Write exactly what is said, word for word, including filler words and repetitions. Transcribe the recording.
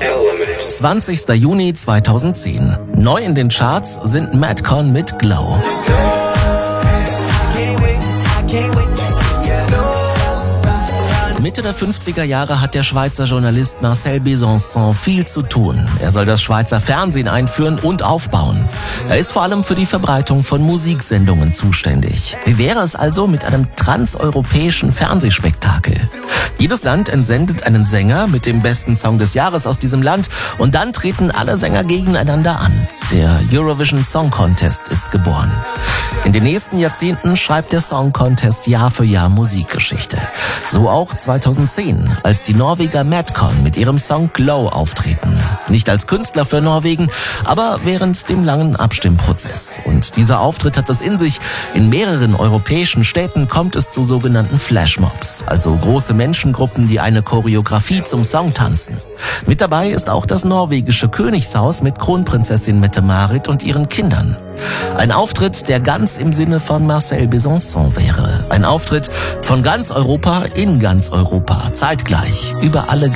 zwanzigster Juni zweitausendzehn. Neu in den Charts sind Madcon mit Glow. Mitte der fünfziger Jahre hat der Schweizer Journalist Marcel Besançon viel zu tun. Er soll das Schweizer Fernsehen einführen und aufbauen. Er ist vor allem für die Verbreitung von Musiksendungen zuständig. Wie wäre es also mit einem transeuropäischen Fernsehspektakel? Jedes Land entsendet einen Sänger mit dem besten Song des Jahres aus diesem Land und dann treten alle Sänger gegeneinander an. Der Eurovision Song Contest ist geboren. In den nächsten Jahrzehnten schreibt der Song Contest Jahr für Jahr Musikgeschichte. So auch zweitausendzehn, als die Norweger Madcon mit ihrem Song Glow auftreten. Nicht als Künstler für Norwegen, aber während dem langen Abstimmprozess. Und dieser Auftritt hat es in sich. In mehreren europäischen Städten kommt es zu sogenannten Flashmobs, also große Menschengruppen, die eine Choreografie zum Song tanzen. Mit dabei ist auch das norwegische Königshaus mit Kronprinzessin Mette-Marit und ihren Kindern. Ein Auftritt, der ganz im Sinne von Marcel Besançon wäre. Ein Auftritt von ganz Europa in ganz Europa, zeitgleich, über alle